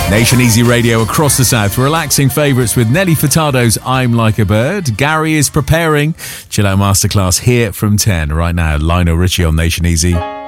Nation Easy Radio across the South. Relaxing favourites with Nelly Furtado's I'm Like a Bird. Gary is preparing Chill Out Masterclass here from 10. Right now, Lionel Richie on Nation Easy.